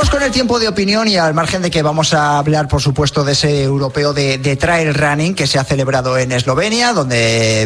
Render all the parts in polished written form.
Seguimos con el tiempo de opinión y al margen de que vamos a hablar, por supuesto, de ese europeo de trail running que se ha celebrado en Eslovenia, donde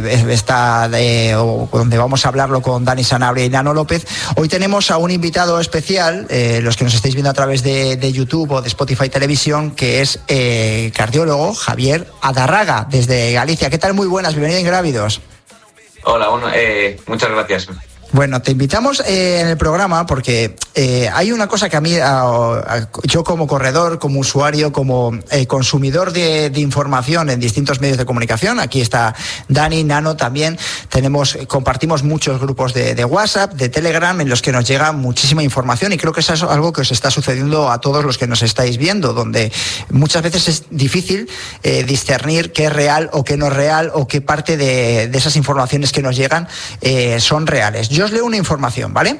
donde vamos a hablarlo con Dani Sanabria y Nano López. Hoy tenemos a un invitado especial, los que nos estáis viendo a través de YouTube o de Spotify Televisión, que es cardiólogo Javier Adarraga, desde Galicia. ¿Qué tal? Muy buenas, bienvenido a Ingrávidos. Hola, muchas gracias. Bueno, te invitamos en el programa porque hay una cosa que a mí, yo como corredor, como usuario, como consumidor de información en distintos medios de comunicación, aquí está Dani, Nano también, compartimos muchos grupos de WhatsApp, de Telegram, en los que nos llega muchísima información, y creo que eso es algo que os está sucediendo a todos los que nos estáis viendo, donde muchas veces es difícil discernir qué es real o qué no es real, o qué parte de esas informaciones que nos llegan son reales. Yo os leo una información, ¿vale?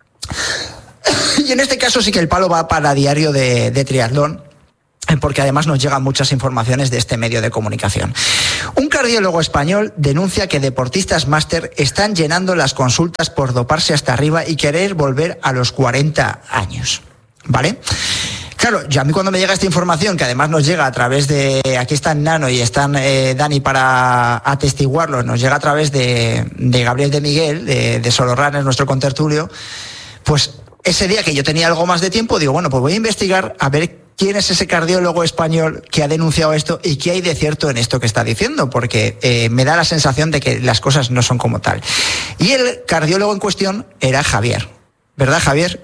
Y en este caso sí que el palo va para Diario de Triatlón, porque además nos llegan muchas informaciones de este medio de comunicación. Un cardiólogo español denuncia que deportistas máster están llenando las consultas por doparse hasta arriba y querer volver a los 40 años, ¿vale? Claro, a mí cuando me llega esta información, que además nos llega a través de... Aquí están Nano y están Dani para atestiguarlo, nos llega a través de Gabriel de Miguel, de Solo Runners, nuestro contertulio, pues ese día que yo tenía algo más de tiempo, digo, bueno, pues voy a investigar a ver quién es ese cardiólogo español que ha denunciado esto y qué hay de cierto en esto que está diciendo, porque me da la sensación de que las cosas no son como tal. Y el cardiólogo en cuestión era Javier, ¿verdad, Javier?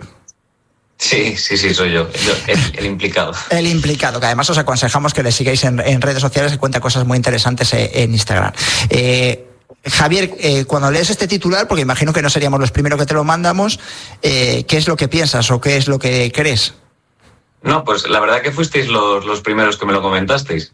Sí, soy yo, el implicado. El implicado, que además os aconsejamos que le sigáis en redes sociales, que cuenta cosas muy interesantes en Instagram. Javier, cuando lees este titular, porque imagino que no seríamos los primeros que te lo mandamos, ¿qué es lo que piensas o qué es lo que crees? No, pues la verdad que fuisteis los primeros que me lo comentasteis.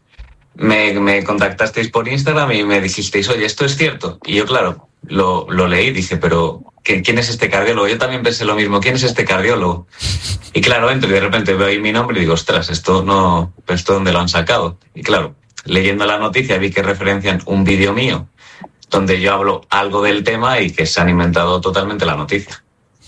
Me contactasteis por Instagram y me dijisteis, oye, ¿esto es cierto? Y yo, claro, lo leí y dije, pero ¿quién es este cardiólogo? Yo también pensé lo mismo, ¿quién es este cardiólogo? Y claro, entro y de repente veo ahí mi nombre y digo, ostras, ¿esto dónde lo han sacado? Y claro, leyendo la noticia vi que referencian un vídeo mío donde yo hablo algo del tema y que se han inventado totalmente la noticia.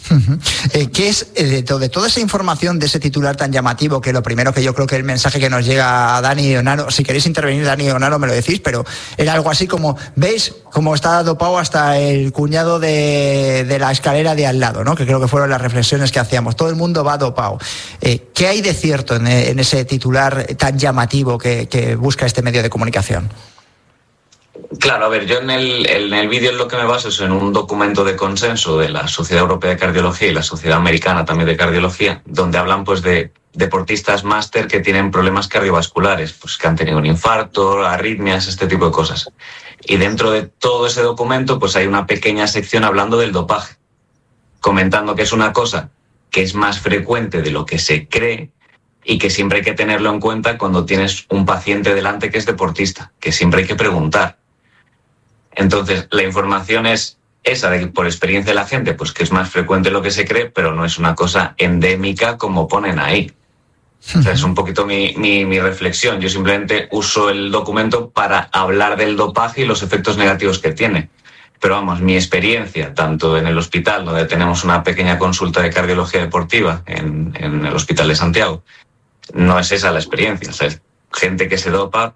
¿Qué es de toda esa información de ese titular tan llamativo? Que lo primero que yo creo que el mensaje que nos llega a Dani o Nano, si queréis intervenir Dani o Nano me lo decís, pero era algo así como, ¿veis cómo está dopado hasta el cuñado de la escalera de al lado, ¿no? Que creo que fueron las reflexiones que hacíamos, todo el mundo va dopado. ¿Qué hay de cierto en ese titular tan llamativo que busca este medio de comunicación? Claro, a ver, yo en el vídeo en lo que me baso es en un documento de consenso de la Sociedad Europea de Cardiología y la Sociedad Americana también de Cardiología, donde hablan pues de deportistas máster que tienen problemas cardiovasculares, pues que han tenido un infarto, arritmias, este tipo de cosas. Y dentro de todo ese documento pues hay una pequeña sección hablando del dopaje, comentando que es una cosa que es más frecuente de lo que se cree y que siempre hay que tenerlo en cuenta cuando tienes un paciente delante que es deportista, que siempre hay que preguntar. Entonces, la información es esa, de que por experiencia de la gente, pues que es más frecuente de lo que se cree, pero no es una cosa endémica como ponen ahí. O sea, es un poquito mi reflexión. Yo simplemente uso el documento para hablar del dopaje y los efectos negativos que tiene. Pero vamos, mi experiencia, tanto en el hospital, donde tenemos una pequeña consulta de cardiología deportiva, en el Hospital de Santiago, no es esa la experiencia. O sea, es gente que se dopa,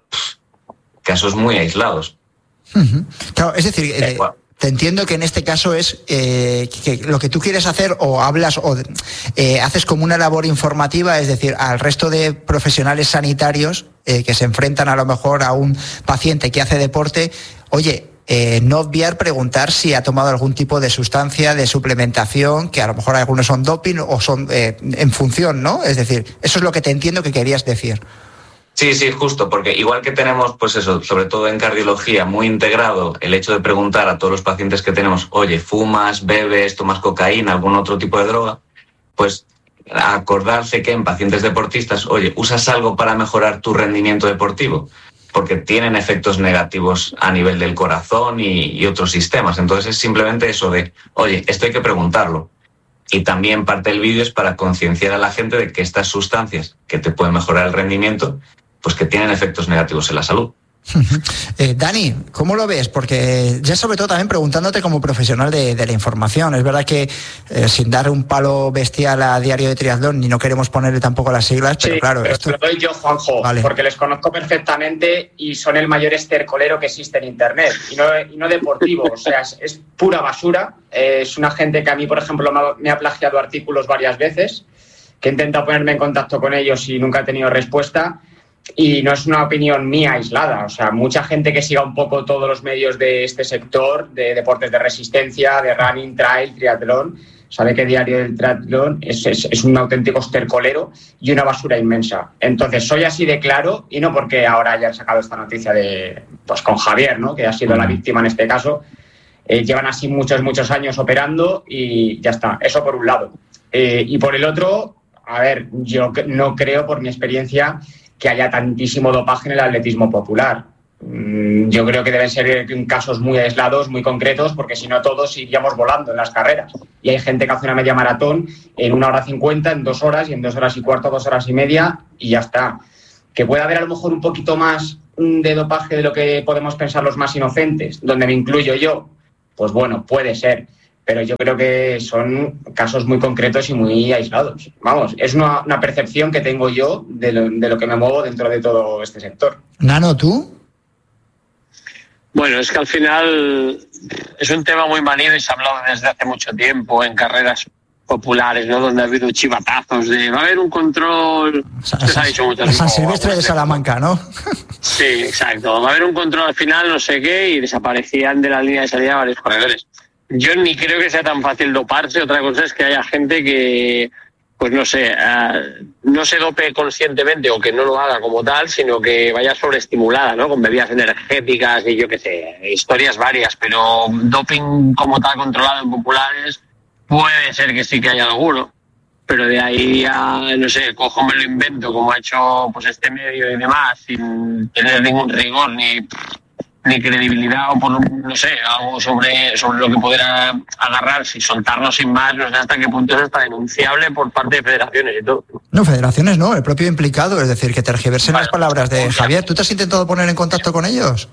casos muy aislados. Claro, es decir, te entiendo que en este caso es que lo que tú quieres hacer o hablas o haces como una labor informativa, es decir, al resto de profesionales sanitarios que se enfrentan a lo mejor a un paciente que hace deporte, oye, no obviar preguntar si ha tomado algún tipo de sustancia, de suplementación, que a lo mejor algunos son doping o son en función, ¿no? Es decir, eso es lo que te entiendo que querías decir. Sí, justo, porque igual que tenemos, pues eso, sobre todo en cardiología, muy integrado el hecho de preguntar a todos los pacientes que tenemos, oye, ¿fumas, bebes, tomas cocaína, algún otro tipo de droga? Pues acordarse que en pacientes deportistas, oye, ¿usas algo para mejorar tu rendimiento deportivo? Porque tienen efectos negativos a nivel del corazón y otros sistemas. Entonces es simplemente eso de, oye, esto hay que preguntarlo. Y también parte del vídeo es para concienciar a la gente de que estas sustancias que te pueden mejorar el rendimiento, pues que tienen efectos negativos en la salud. Dani, ¿cómo lo ves? Porque ya sobre todo también preguntándote como profesional de la información. Es verdad que sin dar un palo bestial a Diario de Triatlón, y no queremos ponerle tampoco las siglas, pero sí, claro... pero esto... lo doy yo, Juanjo, vale, porque les conozco perfectamente y son el mayor estercolero que existe en Internet, y no deportivo, o sea, es pura basura. Es una gente que a mí, por ejemplo, me ha plagiado artículos varias veces, que he intentado ponerme en contacto con ellos y nunca he tenido respuesta. Y no es una opinión mía aislada, o sea, mucha gente que siga un poco todos los medios de este sector, de deportes de resistencia, de running, trail, triatlón, sabe que Diario del Triatlón es un auténtico estercolero y una basura inmensa. Entonces, soy así de claro, y no porque ahora hayan sacado esta noticia pues con Javier, ¿no?, que ha sido la víctima en este caso. Llevan así muchos años operando y ya está, eso por un lado. Y por el otro, a ver, yo no creo, por mi experiencia, que haya tantísimo dopaje en el atletismo popular. Yo creo que deben ser casos muy aislados, muy concretos, porque si no todos iríamos volando en las carreras. Y hay gente que hace una media maratón en 1 hora 50, en 2 horas, y en 2 horas y cuarto, 2 horas y media, y ya está. Que pueda haber a lo mejor un poquito más de dopaje de lo que podemos pensar los más inocentes, donde me incluyo yo, pues bueno, puede ser. Pero yo creo que son casos muy concretos y muy aislados. Vamos, es una percepción que tengo yo de lo que me muevo dentro de todo este sector. Nano, ¿tú? Bueno, es que al final es un tema muy manido y se ha hablado desde hace mucho tiempo en carreras populares, ¿no?, donde ha habido chivatazos de va a haber un control. Se ha dicho muchas veces. San Silvestre de Salamanca, ¿no? Sí, exacto. Va a haber un control al final, no sé qué, y desaparecían de la línea de salida varios corredores. Yo ni creo que sea tan fácil doparse. Otra cosa es que haya gente que, pues no sé, no se dope conscientemente o que no lo haga como tal, sino que vaya sobreestimulada, ¿no?, con bebidas energéticas y yo qué sé, historias varias. Pero doping como tal controlado en populares, puede ser que sí que haya alguno. Pero de ahí a, no sé, cojo, me lo invento, como ha hecho pues este medio y demás, sin tener ningún rigor ni credibilidad o por, no sé, algo sobre lo que poder agarrarse y soltarlo sin más, no sé hasta qué punto eso está denunciable por parte de federaciones y todo. No, federaciones no, el propio implicado, es decir, que tergiversen las palabras de Javier. ¿Tú te has intentado poner en contacto con ellos?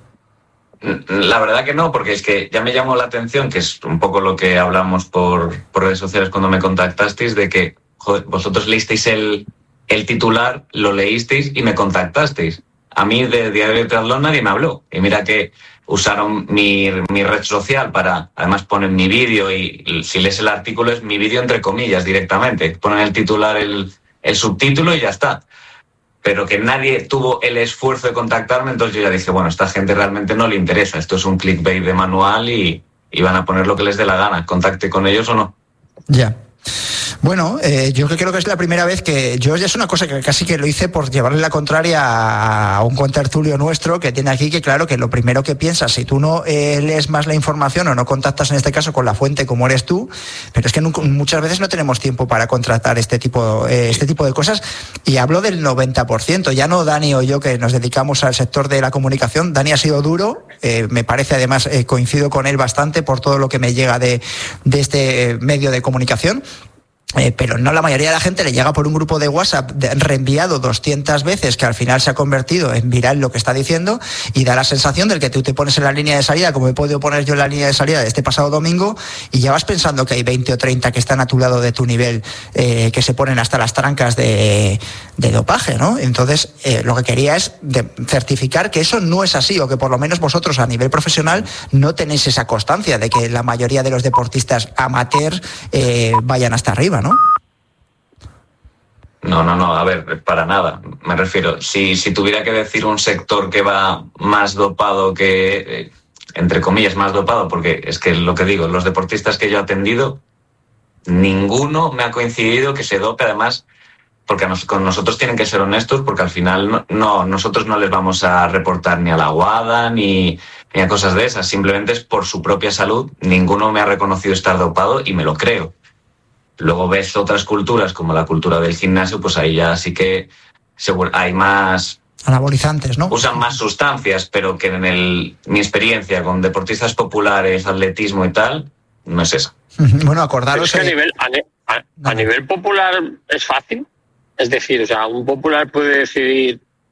La verdad que no, porque es que ya me llamó la atención, que es un poco lo que hablamos por redes sociales cuando me contactasteis, de que joder, vosotros leísteis el titular, lo leísteis y me contactasteis. A mí de Diario de Triatlón nadie me habló. Y mira que usaron mi red social para, además ponen mi vídeo y si lees el artículo es mi vídeo entre comillas directamente. Ponen el titular, el subtítulo y ya está. Pero que nadie tuvo el esfuerzo de contactarme, entonces yo ya dije, bueno, esta gente realmente no le interesa. Esto es un clickbait de manual y van a poner lo que les dé la gana, contacte con ellos o no. Ya. Bueno, yo creo que es la primera vez que yo ya es una cosa que casi que lo hice por llevarle la contraria a un contertulio nuestro que tiene aquí, que claro, que lo primero que piensas, si tú no lees más la información o no contactas en este caso con la fuente como eres tú, pero es que muchas veces no tenemos tiempo para contratar este tipo de cosas, y hablo del 90%, ya no Dani o yo que nos dedicamos al sector de la comunicación. Dani ha sido duro, me parece además, coincido con él bastante por todo lo que me llega de este medio de comunicación. Pero no, la mayoría de la gente le llega por un grupo de WhatsApp reenviado 200 veces, que al final se ha convertido en viral lo que está diciendo, y da la sensación del que tú te pones en la línea de salida, como he podido poner yo en la línea de salida de este pasado domingo, y ya vas pensando que hay 20 o 30 que están a tu lado de tu nivel, que se ponen hasta las trancas de dopaje, ¿no? Entonces, lo que quería es certificar que eso no es así, o que por lo menos vosotros a nivel profesional no tenéis esa constancia de que la mayoría de los deportistas amateurs vayan hasta arriba, ¿no? No, a ver, para nada. Me refiero, si tuviera que decir un sector que va más dopado que, entre comillas, más dopado, porque es que lo que digo, los deportistas que yo he atendido, ninguno me ha coincidido que se dope, además, porque con nosotros tienen que ser honestos, porque al final nosotros no les vamos a reportar ni a la WADA ni a cosas de esas, simplemente es por su propia salud. Ninguno me ha reconocido estar dopado y me lo creo. Luego ves otras culturas, como la cultura del gimnasio, pues ahí ya sí que hay más... Anabolizantes, ¿no? Usan más sustancias, pero que en mi experiencia con deportistas populares, atletismo y tal, no es esa. Bueno, acordaros... Pero es que a nivel popular es fácil. Es decir, o sea, un popular puede decidir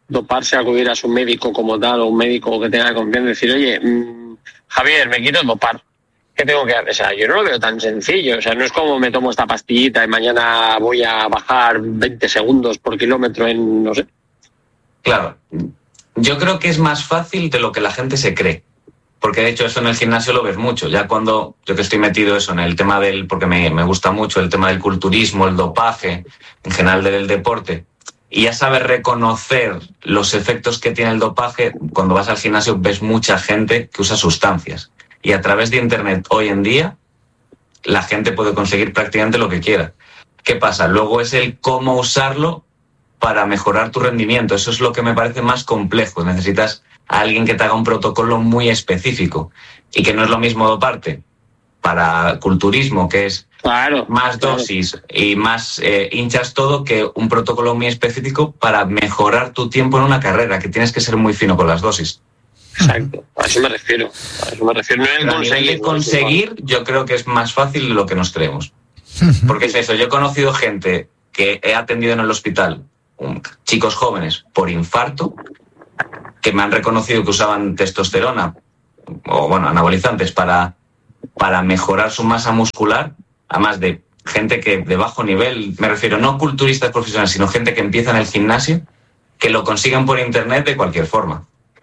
doparse, acudir a su médico como tal, o un médico que tenga confianza, decir, oye, Javier, me quiero dopar, ¿qué tengo que hacer? O sea, yo no lo veo tan sencillo, o sea, no es como me tomo esta pastillita y mañana voy a bajar 20 segundos por kilómetro en, no sé. Claro, yo creo que es más fácil de lo que la gente se cree. Porque de hecho eso en el gimnasio lo ves mucho. Ya cuando yo que estoy metido eso en el tema porque me gusta mucho el tema del culturismo, el dopaje, en general del deporte, y ya sabes reconocer los efectos que tiene el dopaje, cuando vas al gimnasio ves mucha gente que usa sustancias. Y a través de Internet hoy en día la gente puede conseguir prácticamente lo que quiera. ¿Qué pasa? Luego es el cómo usarlo para mejorar tu rendimiento. Eso es lo que me parece más complejo. Necesitas a alguien que te haga un protocolo muy específico y que no es lo mismo doparte para culturismo, que es más dosis y más hinchas todo, que un protocolo muy específico para mejorar tu tiempo en una carrera, que tienes que ser muy fino con las dosis. Exacto, a eso me refiero. No es conseguir, yo creo que es más fácil de lo que nos creemos. Porque es eso, yo he conocido gente que he atendido en el hospital, chicos jóvenes, por infarto, que me han reconocido que usaban testosterona o anabolizantes para mejorar su masa muscular, además de gente que de bajo nivel, me refiero no culturistas profesionales, sino gente que empieza en el gimnasio, que lo consigan por internet de cualquier forma.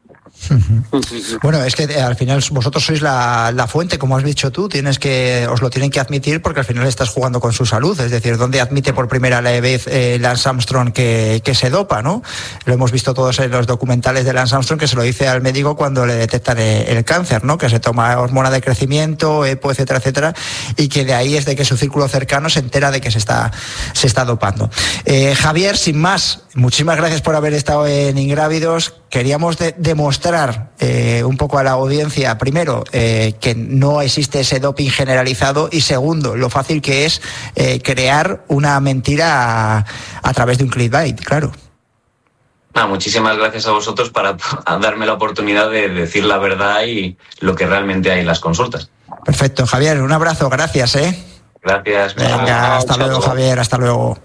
Bueno, es que al final vosotros sois la fuente, como has dicho tú, os lo tienen que admitir, porque al final estás jugando con su salud. Es decir, ¿dónde admite por primera vez Lance Armstrong que se dopa, ¿no? Lo hemos visto todos en los documentales de Lance Armstrong, que se lo dice al médico cuando le detectan el cáncer, ¿no? Que se toma hormona de crecimiento, EPO, etcétera, etcétera, y que de ahí es de que su círculo cercano se entera de que se está dopando. Javier, sin más, muchísimas gracias por haber estado en Ingrávidos. Queríamos demostrar un poco a la audiencia, primero, que no existe ese doping generalizado, y segundo, lo fácil que es crear una mentira a través de un clickbait, claro. Muchísimas gracias a vosotros para darme la oportunidad de decir la verdad y lo que realmente hay en las consultas. Perfecto, Javier, un abrazo, gracias. Gracias. Venga, hasta luego, Javier, hasta luego.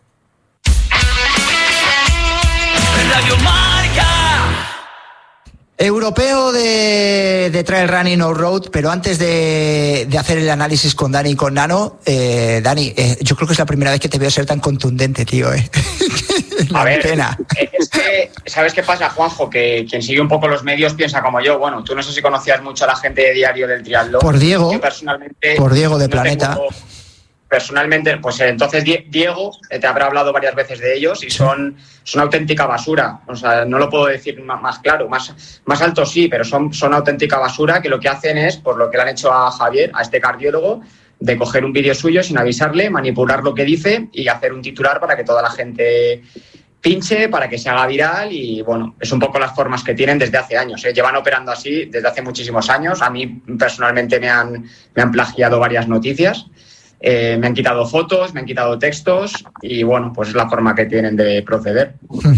Europeo de Trail Running Off-Road, pero antes de hacer el análisis con Dani y con Nano, Dani, yo creo que es la primera vez que te veo ser tan contundente, tío. A ver, es que, ¿sabes qué pasa, Juanjo? Que quien sigue un poco los medios piensa como yo. Bueno, tú no sé si conocías mucho a la gente de Diario del Triatlón. Por Diego, yo personalmente, por Diego de Planeta. Personalmente, pues entonces Diego te habrá hablado varias veces de ellos y son auténtica basura. O sea, no lo puedo decir más claro, más alto sí, pero son auténtica basura, que lo que hacen es, por lo que le han hecho a Javier, a este cardiólogo, de coger un vídeo suyo sin avisarle, manipular lo que dice y hacer un titular para que toda la gente pinche, para que se haga viral. Y bueno, es un poco las formas que tienen desde hace años. Llevan operando así desde hace muchísimos años. A mí personalmente me han plagiado varias noticias. Me han quitado fotos, me han quitado textos y bueno, pues es la forma que tienen de proceder.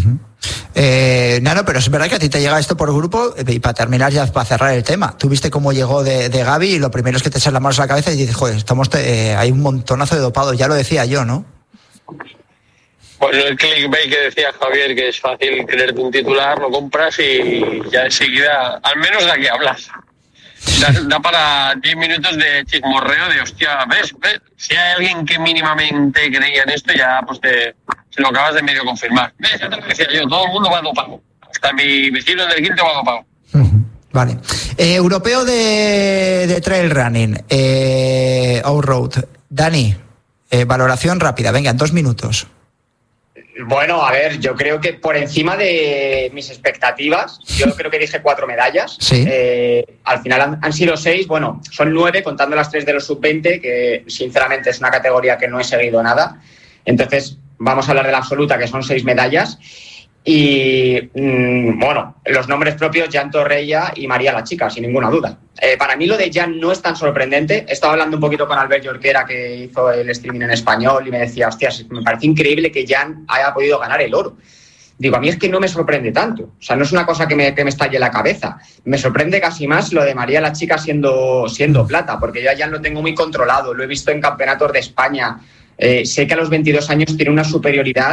Nano, pero es verdad que a ti te llega esto por grupo, y para terminar ya, para cerrar el tema, tú viste cómo llegó de Gaby y lo primero es que te echas las manos a la cabeza y dices, joder, hay un montonazo de dopados, ya lo decía yo, ¿no? Bueno, el clickbait que decía Javier, que es fácil creerte un titular, lo compras y ya enseguida, al menos de aquí hablas. Da para 10 minutos de chismorreo de hostia, ¿ves? Si hay alguien que mínimamente creía en esto, ya pues se lo acabas de medio confirmar. ¿Ves? Ya te lo decía yo, todo el mundo va dopado. Hasta mi vecino del quinto va dopado. Vale. Europeo de Trail Running, Off-Road. Dani, valoración rápida, venga, en 2 minutos. Bueno, a ver, yo creo que por encima de mis expectativas, yo creo que dije 4 medallas. Sí. Al final han sido 6, bueno, son 9 contando las 3 de los sub-20, que sinceramente es una categoría que no he seguido nada. Entonces, vamos a hablar de la absoluta, que son 6 medallas. Y, bueno, los nombres propios, Jan Torreya y María la Chica, sin ninguna duda. Para mí lo de Jan no es tan sorprendente. He estado hablando un poquito con Albert Jorquera, que hizo el streaming en español, y me decía, hostias, me parece increíble que Jan haya podido ganar el oro. Digo, a mí es que no me sorprende tanto. O sea, no es una cosa que me estalle la cabeza. Me sorprende casi más lo de María la Chica siendo plata, porque yo a Jan lo tengo muy controlado. Lo he visto en campeonatos de España. Sé que a los 22 años tiene una superioridad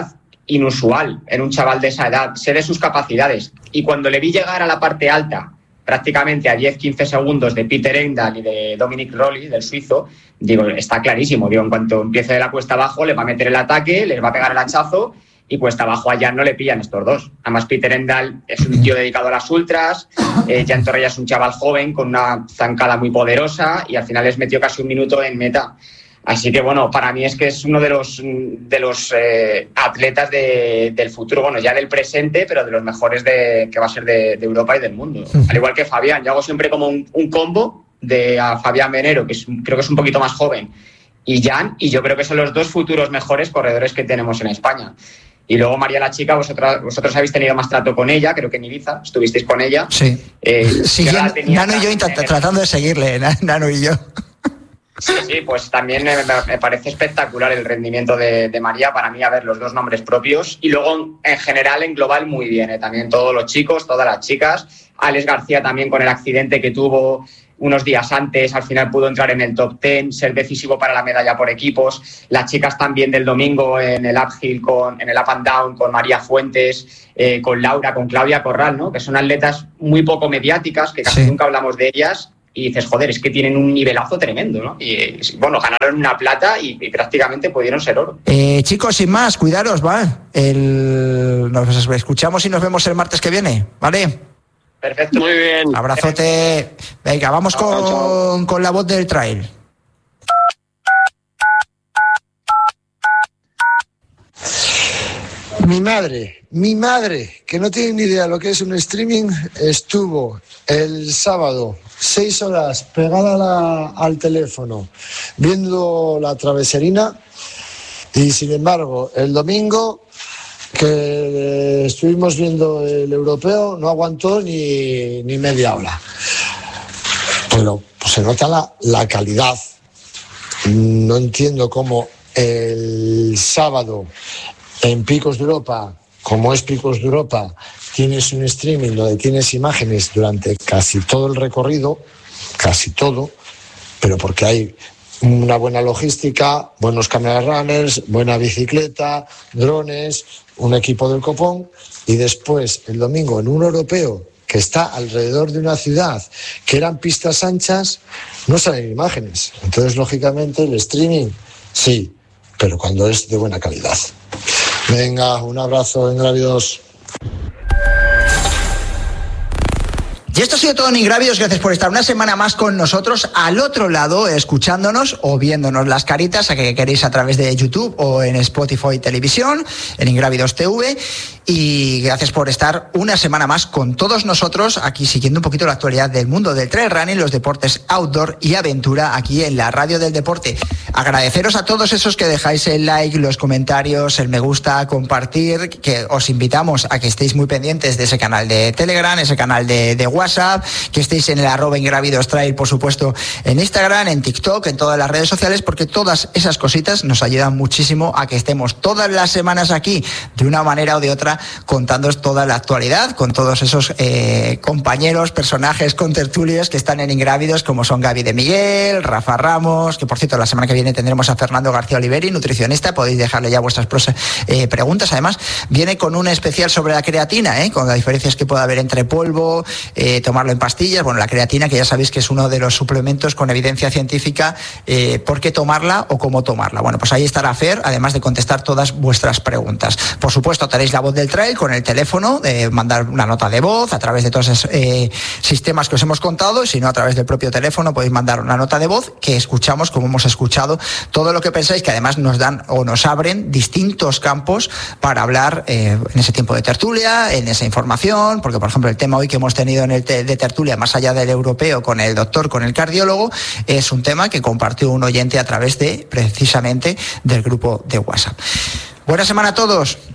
inusual en un chaval de esa edad, sé de sus capacidades. Y cuando le vi llegar a la parte alta, prácticamente a 10-15 segundos de Peter Engdahl y de Dominic Rolli, del suizo, digo, está clarísimo. Digo, en cuanto empiece de la cuesta abajo, le va a meter el ataque, les va a pegar el hachazo, y cuesta abajo a Jan no le pillan estos dos. Además, Peter Engdahl es un tío dedicado a las ultras, Jan Torrella es un chaval joven con una zancada muy poderosa y al final les metió casi un minuto en meta. Así que, bueno, para mí es que es uno de los atletas del futuro, bueno, ya del presente, pero de los mejores que va a ser de Europa y del mundo. Al igual que Fabián, yo hago siempre como un combo de a Fabián Venero, que creo que es un poquito más joven, y Jan, y yo creo que son los dos futuros mejores corredores que tenemos en España. Y luego María la chica, vosotros habéis tenido más trato con ella, creo que en Ibiza, estuvisteis con ella. Sí, Nano y yo tratando de seguirle, Nano y yo. Sí, pues también me parece espectacular el rendimiento de María. Para mí, a ver, los dos nombres propios. Y luego, en general, en global, muy bien. También todos los chicos, todas las chicas. Alex García también con el accidente que tuvo unos días antes, al final pudo entrar en el top 10, ser decisivo para la medalla por equipos. Las chicas también del domingo en el uphill, en el up and down, con María Fuentes, con Laura, con Claudia Corral, ¿no? Que son atletas muy poco mediáticas, que casi nunca hablamos de ellas. Y dices, joder, es que tienen un nivelazo tremendo, ¿no? Y bueno, ganaron una plata y prácticamente pudieron ser oro. Chicos, sin más, cuidaros, ¿va? Nos escuchamos y nos vemos el martes que viene, ¿vale? Perfecto. Muy bien. Abrazote. Venga, vamos con la voz del trail. Mi madre, que no tiene ni idea de lo que es un streaming, estuvo el sábado 6 horas pegada al teléfono viendo la traveserina, y sin embargo el domingo que estuvimos viendo el europeo no aguantó ni media hora. Pero pues, se nota la calidad. No entiendo cómo el sábado en Picos de Europa, como es Picos de Europa, tienes un streaming donde tienes imágenes durante casi todo el recorrido, casi todo, pero porque hay una buena logística, buenos camera runners, buena bicicleta, drones, un equipo del copón, y después el domingo en un europeo que está alrededor de una ciudad que eran pistas anchas, no salen imágenes. Entonces, lógicamente, el streaming sí, pero cuando es de buena calidad. Venga, un abrazo, Ingrávidos. Y esto ha sido todo en Ingrávidos. Gracias por estar una semana más con nosotros al otro lado, escuchándonos o viéndonos las caritas a que queréis a través de YouTube o en Spotify Televisión, en Ingrávidos TV. Y gracias por estar una semana más con todos nosotros aquí siguiendo un poquito la actualidad del mundo del trail running, los deportes outdoor y aventura aquí en la Radio del Deporte. Agradeceros a todos esos que dejáis el like, los comentarios, el me gusta, compartir, que os invitamos a que estéis muy pendientes de ese canal de Telegram, ese canal de WhatsApp, que estéis en el @IngrávidosTrail, por supuesto, en Instagram, en TikTok, en todas las redes sociales, porque todas esas cositas nos ayudan muchísimo a que estemos todas las semanas aquí, de una manera o de otra, contándoos toda la actualidad, con todos esos compañeros, personajes, contertulios que están en Ingrávidos, como son Gaby de Miguel, Rafa Ramos, que por cierto la semana que viene tendremos a Fernando García Oliveri, nutricionista, podéis dejarle ya vuestras preguntas. Además, viene con un especial sobre la creatina, con las diferencias que puede haber entre polvo, tomarlo en pastillas. Bueno, la creatina, que ya sabéis que es uno de los suplementos con evidencia científica, por qué tomarla o cómo tomarla. Bueno, pues ahí estará Fer, además de contestar todas vuestras preguntas. Por supuesto, tenéis la voz del trail con el teléfono, mandar una nota de voz a través de todos esos sistemas que os hemos contado, y si no, a través del propio teléfono podéis mandar una nota de voz que escuchamos, como hemos escuchado, todo lo que pensáis, que además nos dan o nos abren distintos campos para hablar en ese tiempo de tertulia, en esa información, porque por ejemplo el tema hoy que hemos tenido en el de tertulia, más allá del europeo, con el doctor, con el cardiólogo, es un tema que compartió un oyente a través de, precisamente, del grupo de WhatsApp. Buena semana a todos.